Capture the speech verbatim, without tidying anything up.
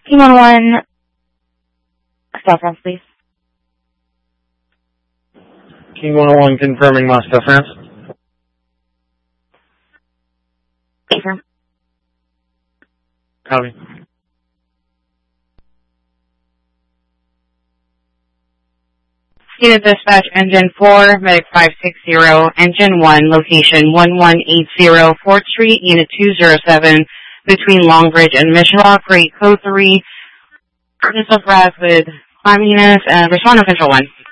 King one one, Moscow, France, please. King one oh one confirming Moscow, France. Confirm. Copy. Unit Dispatch, Engine four, Medic five six zero, Engine one, location one one eight zero, fourth Street, Unit two zero seven, between Longbridge and Mission Rock, rate code three, Christoph Raz with climbiness, and respond to Control one.